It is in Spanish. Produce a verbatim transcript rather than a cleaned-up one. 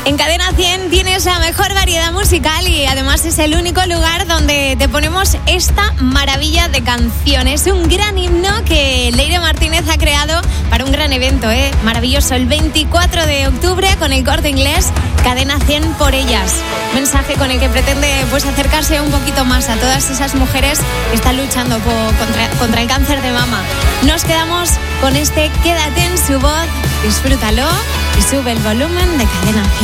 En Cadena cien tienes la mejor variedad musical y además es el único lugar donde te ponemos esta maravilla de canciones. Un gran himno que Leire Martínez ha creado para un gran evento, ¿eh? Maravilloso. El veinticuatro de octubre con el Corte Inglés, Cadena cien por ellas. Mensaje con el que pretende pues acercarse un poquito más a todas esas mujeres que están luchando por, contra, contra el cáncer de mama. Nos quedamos con este Quédate en su voz. Disfrútalo y sube el volumen de Cadena cien.